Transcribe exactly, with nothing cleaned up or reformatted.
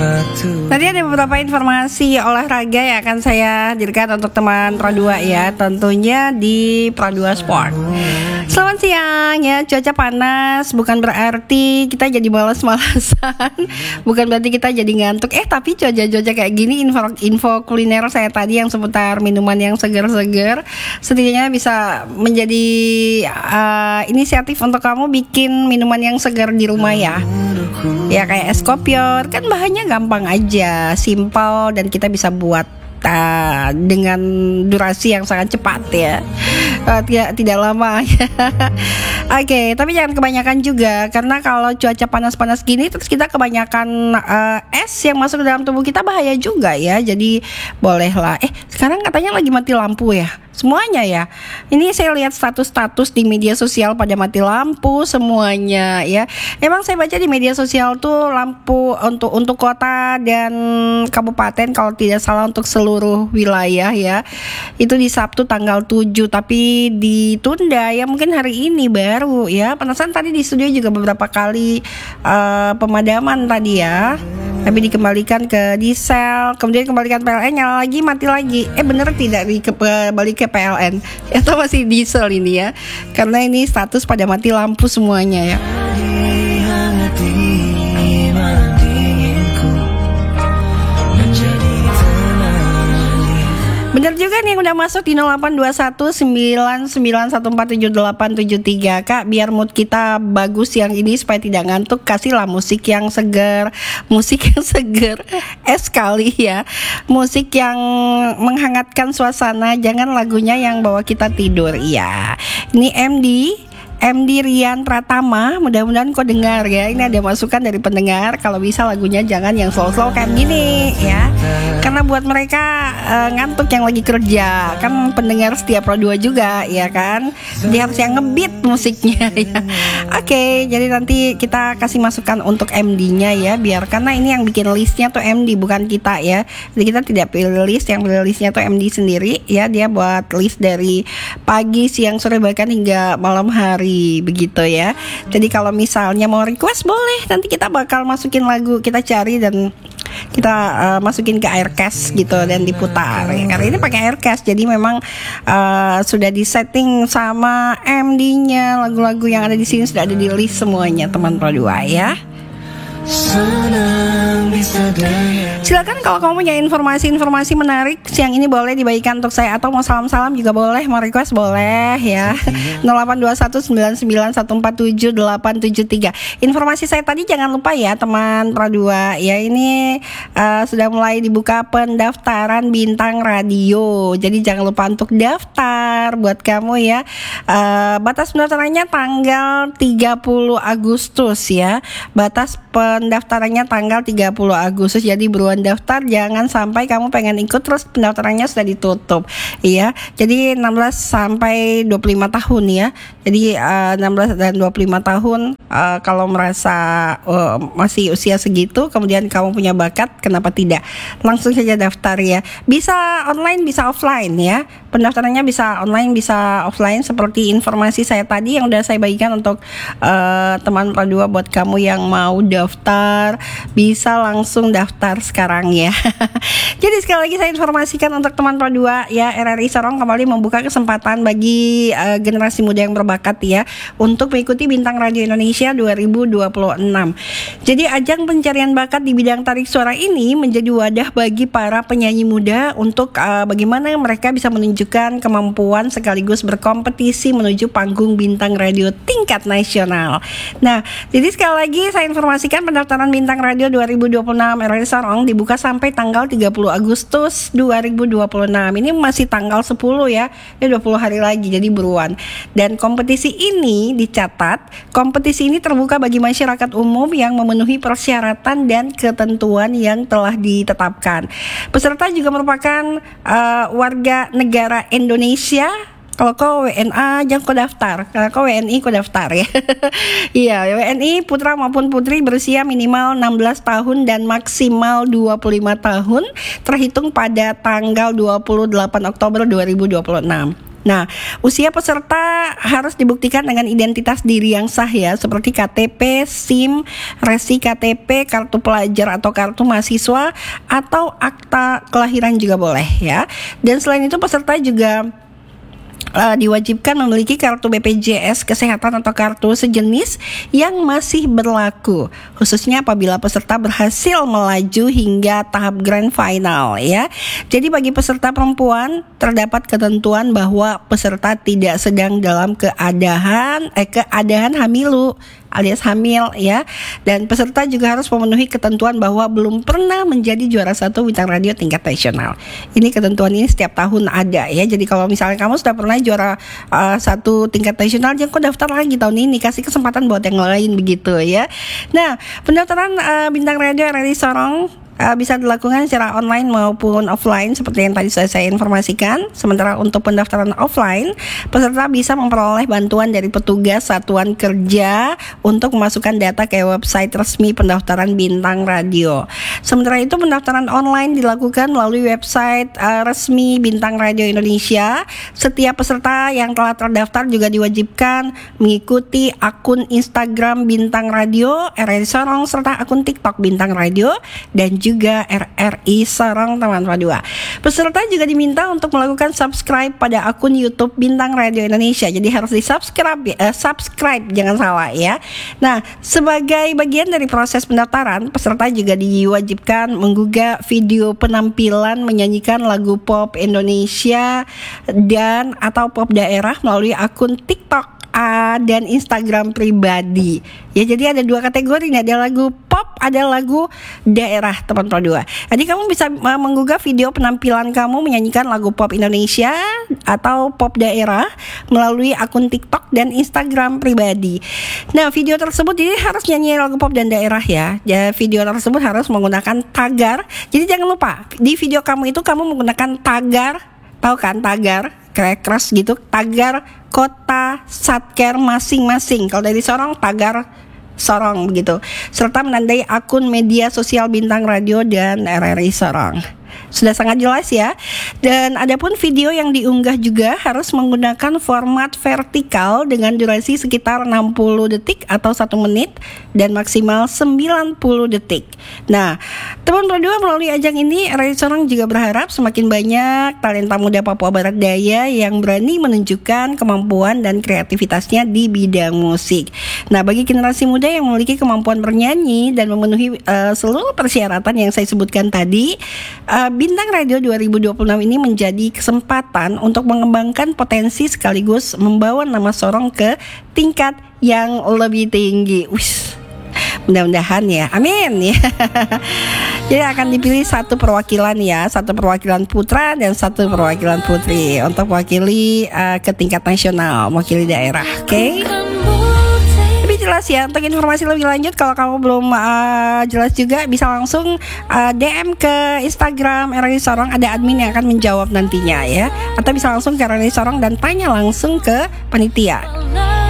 Tadi ada beberapa informasi olahraga yang akan saya hadirkan untuk teman Pro dua ya, tentunya di Pro dua Sport. Selamat siang ya, cuaca panas bukan berarti kita jadi malas-malasan, bukan berarti kita jadi ngantuk. Eh tapi cuaca-cuaca kayak gini, info, info kuliner saya tadi yang seputar minuman yang segar-segar setidaknya bisa menjadi uh, inisiatif untuk kamu bikin minuman yang segar di rumah ya. Ya kayak es kopior, kan bahannya gampang aja, simpel, dan kita bisa buat uh, dengan durasi yang sangat cepat ya, uh, tidak tidak lama ya. Oke, okay, tapi jangan kebanyakan juga, karena kalau cuaca panas-panas gini terus kita kebanyakan uh, es yang masuk ke dalam tubuh kita bahaya juga ya. Jadi bolehlah. Eh sekarang katanya lagi mati lampu ya, semuanya ya. Ini saya lihat status-status di media sosial pada mati lampu semuanya ya. Emang saya baca di media sosial tuh lampu untuk untuk kota dan kabupaten kalau tidak salah untuk seluruh wilayah ya. Itu di Sabtu tanggal tujuh, tapi ditunda ya, mungkin hari ini baru ya. Penasaran tadi di studio juga beberapa kali uh, pemadaman tadi ya. Tapi dikembalikan ke diesel, kemudian kembalikan P L N, nyala lagi, mati lagi. Eh bener tidak dikembali ke P L N? Atau masih diesel ini ya? Karena ini status pada mati lampu semuanya ya. Bener juga nih yang udah masuk di nol delapan dua satu sembilan sembilan satu empat tujuh delapan tujuh tiga. Kak, biar mood kita bagus yang ini supaya tidak ngantuk, kasihlah musik yang segar, musik yang segar es kali ya, musik yang menghangatkan suasana, jangan lagunya yang bawa kita tidur ya. Ini M D M D Rian Pratama, mudah-mudahan kau dengar ya. Ini ada masukan dari pendengar, kalau bisa lagunya jangan yang slow-slow kayak gini ya, karena buat mereka uh, ngantuk yang lagi kerja. Kan pendengar setiap Pro dua juga ya kan, dia harus yang ngebeat musiknya ya. Oke, okay, jadi nanti kita kasih masukan untuk M D-nya ya, biar karena ini yang bikin listnya tuh M D bukan kita ya. Jadi kita tidak pilih list, yang pilih listnya tuh M D sendiri ya. Dia buat list dari pagi, siang, sore, bahkan hingga malam hari begitu ya. Jadi kalau misalnya mau request boleh, nanti kita bakal masukin lagu, kita cari dan kita uh, masukin ke Aircast gitu dan diputar ya. Karena ini pakai Aircast, jadi memang uh, sudah disetting sama M D-nya, lagu-lagu yang ada di sini sudah ada di list semuanya teman Pro dua ya. Silakan kalau kamu punya informasi-informasi menarik siang ini boleh dibagikan untuk saya, atau mau salam-salam juga boleh, mau request boleh ya. nol delapan dua satu sembilan sembilan satu empat tujuh delapan tujuh tiga. Informasi saya tadi jangan lupa ya teman Pro dua ya, ini uh, sudah mulai dibuka pendaftaran bintang radio. Jadi jangan lupa untuk daftar buat kamu ya. Uh, batas pendaftarannya tanggal tiga puluh Agustus ya. Batas pendaftarannya tanggal tiga puluh Agustus. Jadi buruan daftar, jangan sampai kamu pengen ikut terus pendaftarannya sudah ditutup ya. Jadi enam belas sampai dua puluh lima tahun ya. Jadi uh, enam belas dan dua puluh lima tahun, uh, kalau merasa uh, masih usia segitu kemudian kamu punya bakat, kenapa tidak langsung saja daftar ya. Bisa online bisa offline ya. Pendaftarannya bisa online bisa offline, seperti informasi saya tadi yang udah saya bagikan untuk uh, teman Pro dua. Buat kamu yang mau daftar bisa langsung daftar sekarang ya. Jadi sekali lagi saya informasikan untuk teman Pro dua ya, R R I Sorong kembali membuka kesempatan bagi uh, generasi muda yang berbakat ya untuk mengikuti Bintang Radio Indonesia dua ribu dua puluh enam. Jadi ajang pencarian bakat di bidang tarik suara ini menjadi wadah bagi para penyanyi muda untuk uh, bagaimana mereka bisa menunjukkan kemampuan sekaligus berkompetisi menuju panggung bintang radio tingkat nasional. Nah, jadi sekali lagi saya informasikan pendaftaran Bintang Radio dua ribu dua puluh enam R R I Sorong dibuka sampai tanggal tiga puluh Agustus dua ribu dua puluh enam. Ini masih tanggal sepuluh ya. Ini dua puluh hari lagi, jadi buruan. Dan kompetisi ini dicatat, kompetisi ini terbuka bagi masyarakat umum yang memenuhi persyaratan dan ketentuan yang telah ditetapkan. Peserta juga merupakan uh, warga negara Indonesia. Kalau kau W N A jangan kau daftar, kalau kau W N I kau daftar ya. Iya, W N I putra maupun putri berusia minimal enam belas tahun dan maksimal dua puluh lima tahun terhitung pada tanggal dua puluh delapan Oktober dua ribu dua puluh enam. Nah, usia peserta harus dibuktikan dengan identitas diri yang sah ya, seperti K T P, SIM, resi K T P, kartu pelajar atau kartu mahasiswa, atau akta kelahiran juga boleh ya. Dan selain itu peserta juga Uh, diwajibkan memiliki kartu B P J S kesehatan atau kartu sejenis yang masih berlaku, khususnya apabila peserta berhasil melaju hingga tahap grand final ya. Jadi bagi peserta perempuan terdapat ketentuan bahwa peserta tidak sedang dalam keadaan eh keadaan hamilu alias hamil ya, dan peserta juga harus memenuhi ketentuan bahwa belum pernah menjadi juara satu bintang radio tingkat nasional. Ini ketentuan ini setiap tahun ada ya. Jadi kalau misalnya kamu sudah pernah juara uh, satu tingkat nasional, jangan kau daftar lagi tahun ini, kasih kesempatan buat yang lain begitu ya. Nah, pendaftaran uh, bintang radio R R I Sorong Uh, bisa dilakukan secara online maupun offline seperti yang tadi sudah saya informasikan. Sementara untuk pendaftaran offline, peserta bisa memperoleh bantuan dari petugas satuan kerja untuk memasukkan data ke website resmi pendaftaran bintang radio. Sementara itu pendaftaran online dilakukan melalui website uh, resmi Bintang Radio Indonesia. Setiap peserta yang telah terdaftar juga diwajibkan mengikuti akun Instagram Bintang Radio R R I Sorong serta akun TikTok Bintang Radio dan juga juga R R I Sorong teman-teman dua. Peserta juga diminta untuk melakukan subscribe pada akun YouTube Bintang Radio Indonesia. Jadi harus di-subscribe eh, subscribe jangan salah ya. Nah, sebagai bagian dari proses pendaftaran, peserta juga diwajibkan menggugah video penampilan menyanyikan lagu pop Indonesia dan atau pop daerah melalui akun TikTok Uh, dan Instagram pribadi ya. Jadi ada dua kategori nih, ada lagu pop, ada lagu daerah teman-teman dua. Jadi kamu bisa uh, menggugah video penampilan kamu menyanyikan lagu pop Indonesia atau pop daerah melalui akun TikTok dan Instagram pribadi. Nah, video tersebut jadi harus nyanyi lagu pop dan daerah ya. Ya, video tersebut harus menggunakan tagar. Jadi jangan lupa di video kamu itu kamu menggunakan tagar, tahu kan tagar kayak keras gitu, tagar kota satker masing-masing. Kalau dari Sorong, tagar Sorong begitu, serta menandai akun media sosial Bintang Radio dan R R I Sorong. Sudah sangat jelas ya. Dan adapun video yang diunggah juga harus menggunakan format vertikal dengan durasi sekitar enam puluh detik atau satu menit dan maksimal sembilan puluh detik. Nah, teman berdua melalui ajang ini R R I Sorong juga berharap semakin banyak talenta muda Papua Barat Daya yang berani menunjukkan kemampuan dan kreativitasnya di bidang musik. Nah, bagi generasi muda yang memiliki kemampuan bernyanyi dan memenuhi uh, seluruh persyaratan yang saya sebutkan tadi, uh, Bintang Radio dua ribu dua puluh enam ini menjadi kesempatan untuk mengembangkan potensi sekaligus membawa nama Sorong ke tingkat yang lebih tinggi. Wis, mudah-mudahan ya, amin ya. Jadi akan dipilih satu perwakilan ya, satu perwakilan putra dan satu perwakilan putri untuk mewakili uh, ke tingkat nasional, mewakili daerah. Oke? Okay? Jelas ya. Untuk informasi lebih lanjut, kalau kamu belum uh, jelas juga, bisa langsung uh, D M ke Instagram R R I Sorong, ada admin yang akan menjawab nantinya ya. Atau bisa langsung ke R R I Sorong dan tanya langsung ke panitia.